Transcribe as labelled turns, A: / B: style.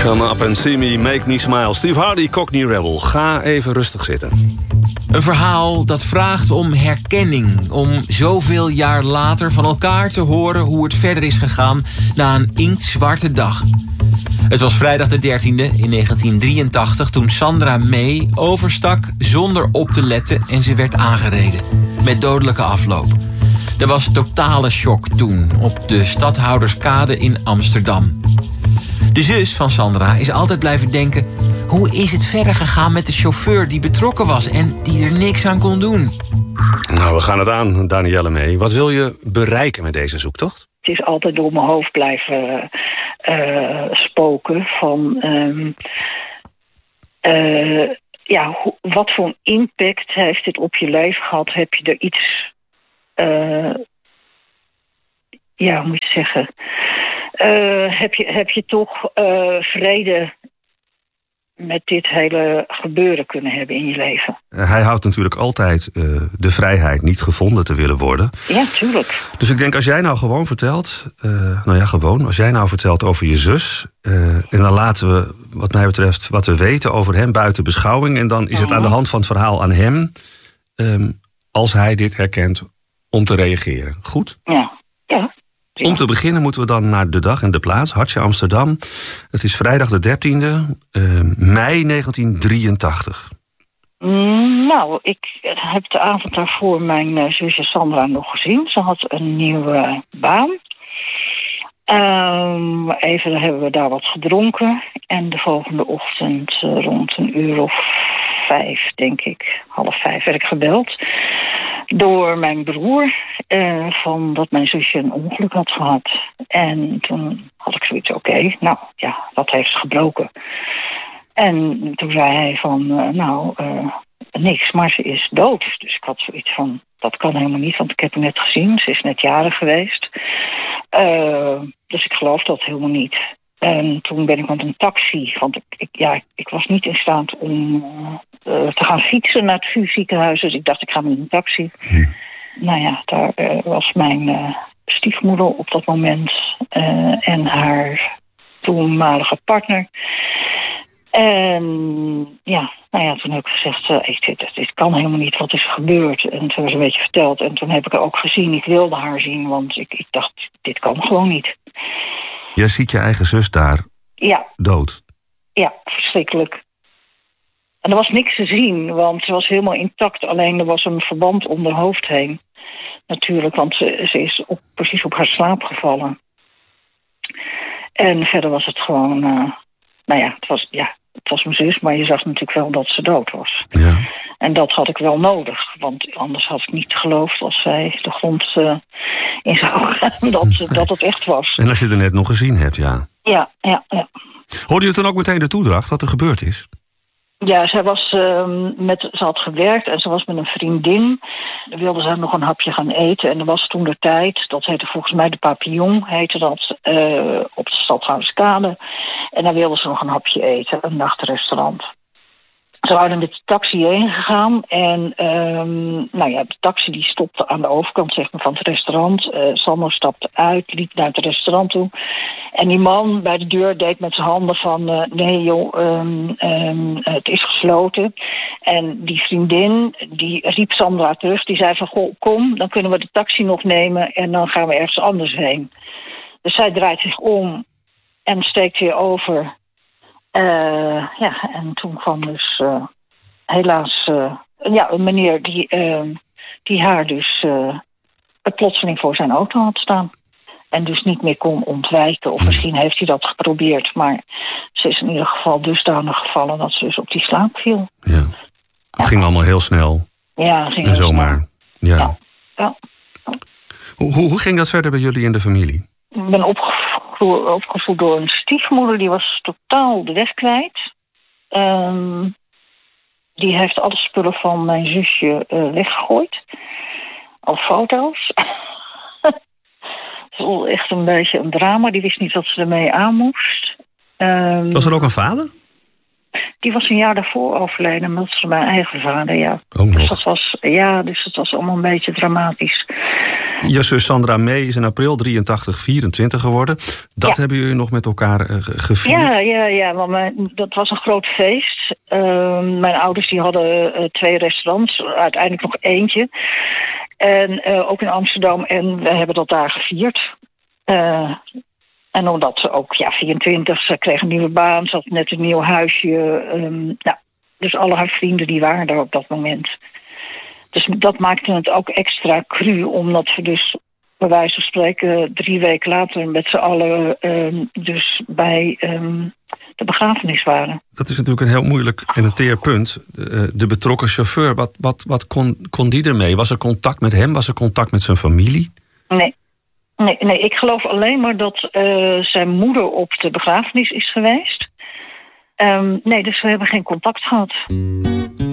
A: Come up and see me, make me smile. Steve Hardy, Cockney Rebel. Ga even rustig zitten.
B: Een verhaal dat vraagt om herkenning. Om zoveel jaar later van elkaar te horen hoe het verder is gegaan na een inktzwarte dag. Het was vrijdag de 13e in 1983 toen Sandra May overstak zonder op te letten en ze werd aangereden. Met dodelijke afloop. Er was totale shock toen op de Stadhouderskade in Amsterdam. De zus van Sandra is altijd blijven denken: hoe is het verder gegaan met de chauffeur die betrokken was en die er niks aan kon doen?
A: Nou, we gaan het aan, Danielle May. Wat wil je bereiken met deze zoektocht?
C: Het is altijd door mijn hoofd blijven spoken van wat voor impact heeft dit op je leven gehad? Heb je er iets, hoe moet je zeggen? Heb je toch vrede met dit hele gebeuren kunnen hebben in je leven?
A: Hij houdt natuurlijk altijd de vrijheid niet gevonden te willen worden.
C: Ja, tuurlijk.
A: Dus ik denk, als jij nou gewoon vertelt... als jij nou vertelt over je zus... en dan laten we, wat mij betreft, wat we weten over hem buiten beschouwing... en dan is het aan de hand van het verhaal aan hem... als hij dit herkent, om te reageren. Goed?
C: Ja.
A: Om te beginnen moeten we dan naar de dag en de plaats. Hartje Amsterdam. Het is vrijdag de 13e, mei 1983.
C: Nou, ik heb de avond daarvoor mijn zusje Sandra nog gezien. Ze had een nieuwe baan. Even hebben we daar wat gedronken. En de volgende ochtend rond 4:30, denk ik, 4:30, werd ik gebeld door mijn broer van dat mijn zusje een ongeluk had gehad. En toen had ik zoiets, dat heeft ze gebroken. En toen zei hij van, niks, maar ze is dood. Dus ik had zoiets van, dat kan helemaal niet, want ik heb haar net gezien. Ze is net jarig geweest. Dus ik geloof dat helemaal niet. En toen ben ik met een taxi, want ik was niet in staat om te gaan fietsen naar het VU ziekenhuis. Dus ik dacht, ik ga met een taxi. Nou ja, daar was mijn stiefmoeder op dat moment en haar toenmalige partner. En toen heb ik gezegd, dit kan helemaal niet, wat is er gebeurd? En toen hebben ze een beetje verteld. En toen heb ik haar ook gezien, ik wilde haar zien, want ik dacht, dit kan gewoon niet.
A: Jij ziet je eigen zus daar dood? Ja, verschrikkelijk.
C: En er was niks te zien, want ze was helemaal intact. Alleen er was een verband om haar hoofd heen. Natuurlijk, want ze is precies op haar slaap gevallen. En verder was het gewoon... het was mijn zus, maar je zag natuurlijk wel dat ze dood was.
A: Ja.
C: En dat had ik wel nodig, want anders had ik niet geloofd als zij de grond in zou gaan dat het echt was.
A: En als je er net nog gezien hebt, ja.
C: Ja.
A: Hoorde je het dan ook meteen de toedracht, wat er gebeurd is?
C: Ja, ze had gewerkt en ze was met een vriendin. Dan wilde ze nog een hapje gaan eten. En er was toen de tijd, dat heette volgens mij de Papillon, heette dat, op de Stadhouderskade. En daar wilde ze nog een hapje eten, een nachtrestaurant. Ze waren met de taxi heen gegaan en de taxi die stopte aan de overkant, zeg maar, van het restaurant. Sander stapte uit, liep naar het restaurant toe. En die man bij de deur deed met zijn handen van, het is gesloten. En die vriendin, die riep Sandra terug, die zei van, goh, kom, dan kunnen we de taxi nog nemen en dan gaan we ergens anders heen. Dus zij draait zich om en steekt weer over. En toen kwam dus helaas een meneer die haar dus plotseling voor zijn auto had staan. En dus niet meer kon ontwijken. Of misschien heeft hij dat geprobeerd. Maar ze is in ieder geval dusdanig gevallen dat ze dus op die slaap viel.
A: Ja. Het ging allemaal heel snel.
C: Ja, het ging
A: en zomaar.
C: Ja.
A: Hoe ging dat verder bij jullie in de familie?
C: Ik ben opgevoed door een stiefmoeder, die was totaal de weg kwijt. Die heeft alle spullen van mijn zusje weggegooid. Al foto's. Het was echt een beetje een drama. Die wist niet wat ze ermee aan moest.
A: Was er ook een vader?
C: Die was een jaar daarvoor overleden, maar dat was mijn eigen vader, ja.
A: Ook nog.
C: Dus dat was allemaal een beetje dramatisch.
A: Je zus Sandra May is in april 83 24 geworden. Dat hebben jullie nog met elkaar gevierd?
C: Ja, want dat was een groot feest. Mijn ouders die hadden 2 restaurants, uiteindelijk nog eentje. En ook in Amsterdam. En we hebben dat daar gevierd. En omdat ze ook 24, ze kreeg een nieuwe baan, ze had net een nieuw huisje. Dus alle haar vrienden die waren daar op dat moment. Dus dat maakte het ook extra cru, omdat we dus bij wijze van spreken 3 weken later met z'n allen dus bij de begrafenis waren. Dat
A: is natuurlijk een heel moeilijk en een teer punt. De betrokken chauffeur, wat kon die ermee? Was er contact met hem? Was er contact met zijn familie?
C: Nee, ik geloof alleen maar dat zijn moeder op de begrafenis is geweest. Dus we hebben geen contact gehad.